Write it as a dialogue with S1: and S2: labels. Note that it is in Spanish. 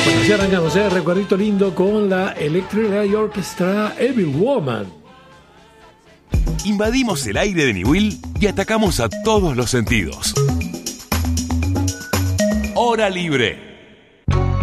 S1: Así arrancamos, recuerdito lindo con la Electric Light Orchestra Evil Woman.
S2: Invadimos el aire de Niwil y atacamos a todos los sentidos. Hora libre.